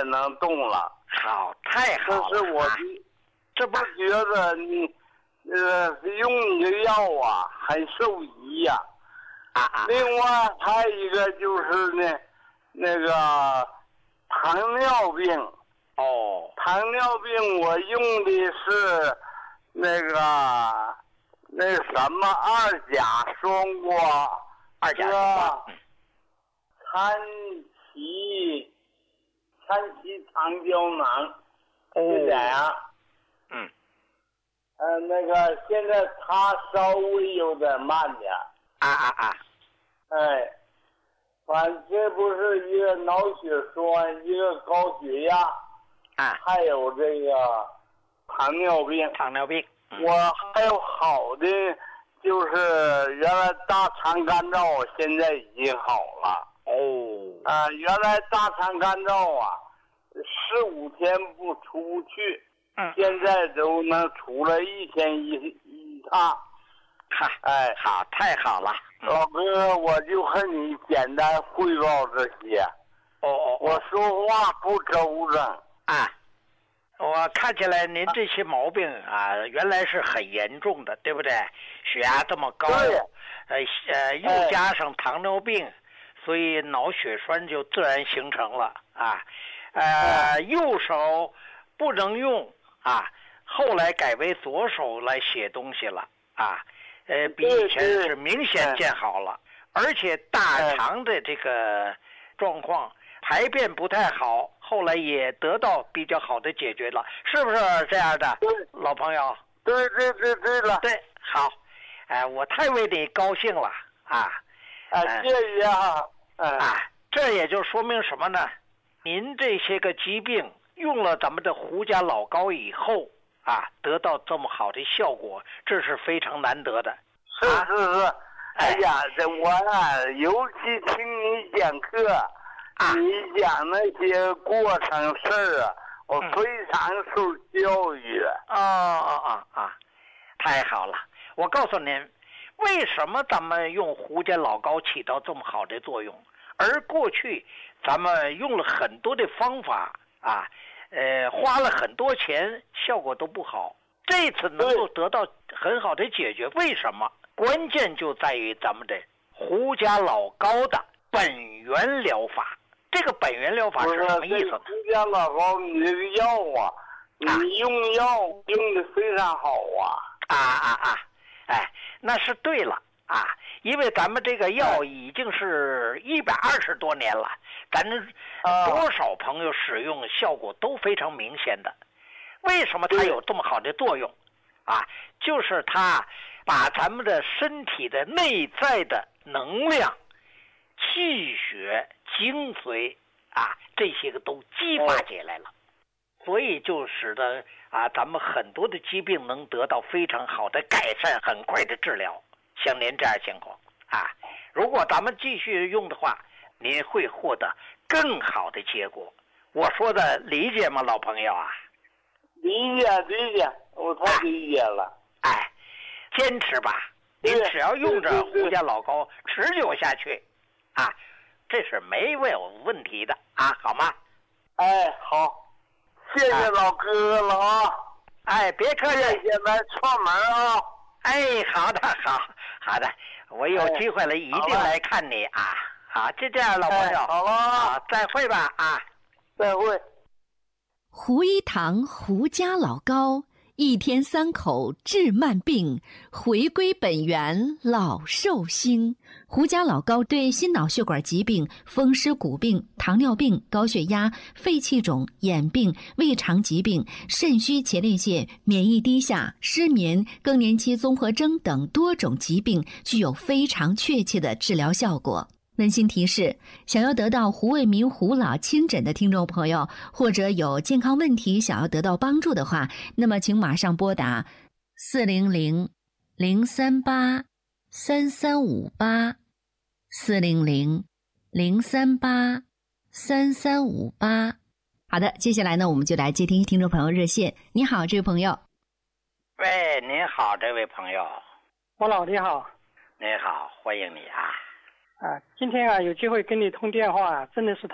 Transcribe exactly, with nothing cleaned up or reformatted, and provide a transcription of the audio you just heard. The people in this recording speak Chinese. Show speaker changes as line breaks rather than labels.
能动了。
好，太好了。
这是我的，这不觉得你呃用你的药啊很受益呀。
啊啊。
另外还有一个就是呢，那个糖尿病。
哦。
糖尿病我用的是那个那个什么二甲双胍。
二甲双胍。
参旗参旗糖胶囊。
哦。
这俩。
嗯。
呃，那个现在他稍微有点慢点。
啊啊啊！
哎，反正这不是一个脑血栓，一个高血压，
啊，
还有这个糖尿病。
糖尿病。
嗯、我还有好的，就是原来大肠干燥，现在已经好了。
哦。
啊、呃，原来大肠干燥啊，十五天不出去。
嗯，
现在都能出来一天一一趟。
哈，
哎，
好，太好了。
嗯、老哥，我就和你简单汇报这些。
哦哦，
我说话不周正
啊。我看起来您这些毛病啊，原来是很严重的，对不对？血压这么高，呃呃，又加上糖尿病，哎、所以脑血栓就自然形成了啊。呃，哎、右手不能用。啊，后来改为左手来写东西了啊，呃，比以前是明显见好了，而且大肠的这个状况排便不太好，后来也得到比较好的解决了，是不是这样的，老朋友？
对对对对了，
对，好，哎、呃，我太为你高兴了啊！
啊，谢谢啊！
啊，这也就说明什么呢？您这些个疾病。用了咱们的胡家老膏以后啊，得到这么好的效果，这是非常难得的。
是是是，啊、哎呀，这我啊，尤其听你讲课，啊、你讲那些过程事儿啊，我非常受教育。
啊啊啊啊！太好了！我告诉您，为什么咱们用胡家老膏起到这么好的作用，而过去咱们用了很多的方法。啊，呃，花了很多钱，效果都不好。这次能够得到很好的解决，为什么？关键就在于咱们的胡家老膏的本源疗法。这个本源疗法是什么意思呢？
胡家老膏，你这个药啊，你用药用的非常好啊！
啊啊啊！哎，那是对了啊，因为咱们这个药已经是一百二十多年了。咱多少朋友使用效果都非常明显的，为什么它有这么好的作用？啊，就是它把咱们的身体的内在的能量、气血、精髓啊，这些个都激发起来了，所以就使得啊，咱们很多的疾病能得到非常好的改善，很快的治疗。像您这样情况啊，如果咱们继续用的话，您会获得更好的结果。我说的理解吗，老朋友啊？
理解理解，我太理解了。
哎，哎坚持吧，您只要用着胡家老膏持久下去，啊，这是没有问题的啊，好吗？
哎，好，谢谢老哥了啊！
哎，别客气，
谢谢来串门啊！
哎，好的，好好的，我有机会了，一定来看你啊！好，就这样，老朋友，
好了，
好，再会吧啊！
再会。
胡一堂胡家老膏，一天三口治慢病，回归本源老寿星。胡家老膏对心脑血管疾病、风湿骨病、糖尿病、高血压、肺气肿、眼病、胃肠疾病、肾虚前列腺、免疫低下、失眠、更年期综合征等多种疾病具有非常确切的治疗效果。温馨提示，想要得到胡卫民胡老亲诊的听众朋友，或者有健康问题想要得到帮助的话，那么请马上拨打四零零零三八三三五八四零零零三八三三五八。好的，接下来呢，我们就来接听听众朋友热线。你好，这位朋友。
喂，您好，这位朋友。
我老弟好。
您好，欢迎你啊。
啊，今天啊有机会跟你通电话，真的是